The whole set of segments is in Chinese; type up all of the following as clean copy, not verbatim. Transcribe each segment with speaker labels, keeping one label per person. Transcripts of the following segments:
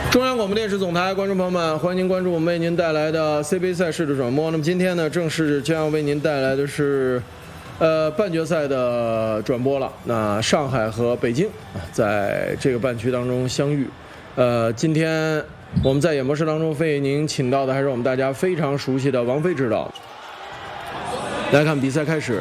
Speaker 1: 中央广播电视总台观众朋友们，欢迎您关注我们为您带来的 CBA 赛事的转播。那么今天呢，正式将要为您带来的是，半决赛的转播了。那上海和北京在这个半区当中相遇。今天我们在演播室当中为您请到的还是我们大家非常熟悉的王菲指导。来看比赛开始。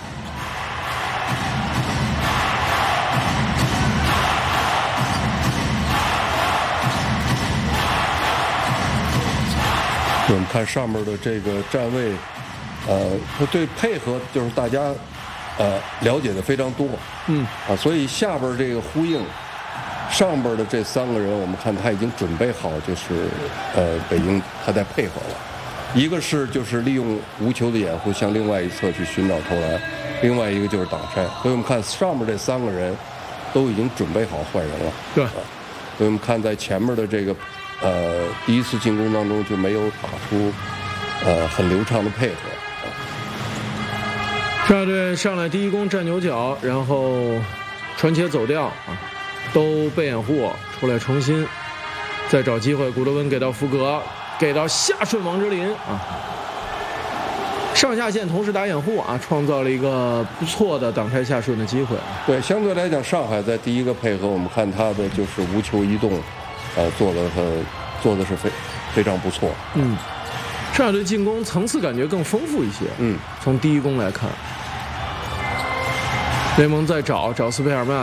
Speaker 2: 我们看上面的这个站位，对配合就是大家了解的非常多，所以下边这个呼应，上边的这3个人，我们看他已经准备好，就是北京他在配合了，一个是就是利用无球的掩护向另外一侧去寻找投篮，另外一个就是挡拆，所以我们看上面这3个人都已经准备好换人了，
Speaker 1: 对，
Speaker 2: 所以我们看在前面的这个。第一次进攻当中就没有打出很流畅的配合。
Speaker 1: 上海队上来第一攻站牛角，然后传切走掉都被掩护，出来重新再找机会。古德温给到福格，给到夏顺王哲林上下线同时打掩护创造了一个不错的挡拆夏顺的机会。
Speaker 2: 对，相对来讲，上海在第一个配合，我们看他的就是无球移动。做的是非常不错。
Speaker 1: 上海队进攻层次感觉更丰富一些。从第一攻来看，雷蒙在找斯佩尔曼。